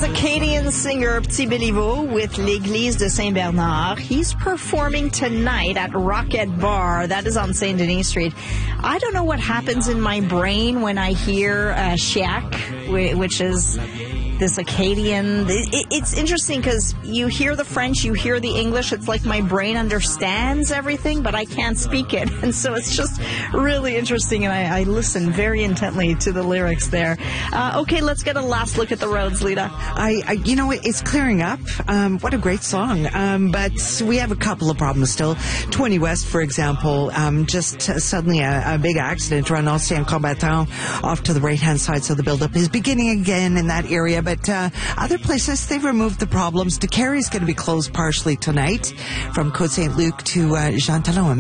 is Acadian singer Petit Béliveau with L'Église de Saint-Bernard. He's performing tonight at Rocket Bar. That is on Saint Denis Street. I don't know what happens in my brain when I hear Chiac, which is this Acadian. It's interesting because you hear the French, you hear the English. It's like my brain understands everything, but I can't speak it. And so it's just really interesting, and I listen very intently to the lyrics there. Okay, let's get a last look at the roads, Lita. You know, it's clearing up. What a great song. But we have a couple of problems still. 20 West, for example, just suddenly a big accident around Ancien Combattant off to the right-hand side, so the buildup is beginning again in that area. But other places, they've removed the problems. DeCarry is going to be closed partially tonight from Côte Saint-Luc to Jean Talon.